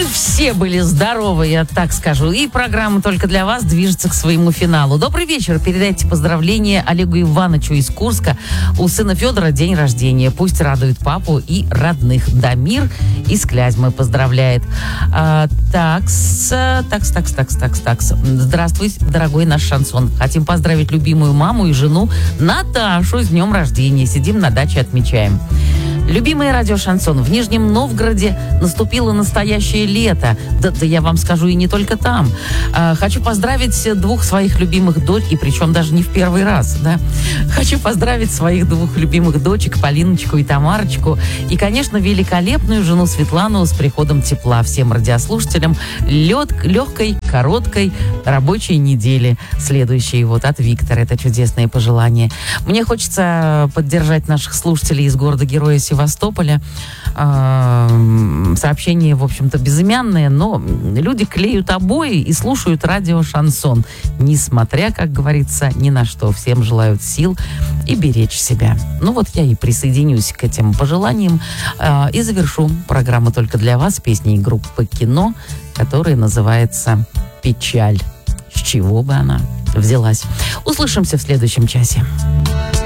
все были здоровы, я так скажу. И программа «Только для вас» движется к своему финалу. Добрый вечер. Передайте поздравления Олегу Ивановичу из Курска. У сына Федора день рождения. Пусть радует папу и родных. Дамир из Клязьмы поздравляет. Такс. Здравствуй, дорогой наш шансон. Хотим поздравить любимую маму и жену Наташу с днем рождения. Сидим на даче, отмечаем. Любимый радио «Шансон», в Нижнем Новгороде наступило настоящее лето. Да я вам скажу, и не только там. Хочу поздравить двух своих любимых дочь, и причем даже не в первый раз. Да? Хочу поздравить своих двух любимых дочек, Полиночку и Тамарочку. И, конечно, великолепную жену Светлану с приходом тепла. Всем радиослушателям легкой, короткой рабочей недели. Следующей вот от Виктора. Это чудесные пожелания. Мне хочется поддержать наших слушателей из города-героя Севастополя. Сообщения, в общем-то, безымянные, но люди клеют обои и слушают радио «Шансон», несмотря, как говорится, ни на что. Всем желают сил и беречь себя. Ну вот я и присоединюсь к этим пожеланиям и завершу программу «Только для вас» песней группы «Кино», которая называется «Печаль». С чего бы она взялась? Услышимся в следующем часе.